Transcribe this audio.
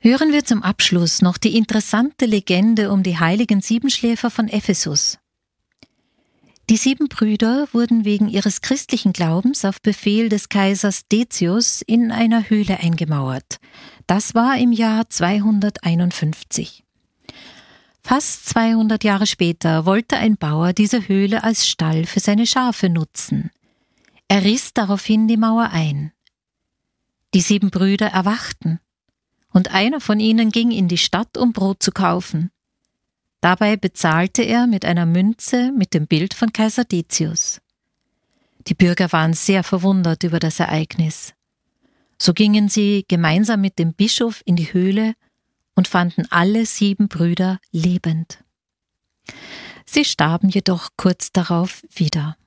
Hören wir zum Abschluss noch die interessante Legende um die heiligen Siebenschläfer von Ephesus. Die 7 Brüder wurden wegen ihres christlichen Glaubens auf Befehl des Kaisers Decius in einer Höhle eingemauert. Das war im Jahr 251. Fast 200 Jahre später wollte ein Bauer diese Höhle als Stall für seine Schafe nutzen. Er riss daraufhin die Mauer ein. Die 7 Brüder erwachten, und einer von ihnen ging in die Stadt, um Brot zu kaufen. Dabei bezahlte er mit einer Münze mit dem Bild von Kaiser Decius. Die Bürger waren sehr verwundert über das Ereignis. So gingen sie gemeinsam mit dem Bischof in die Höhle und fanden alle 7 Brüder lebend. Sie starben jedoch kurz darauf wieder.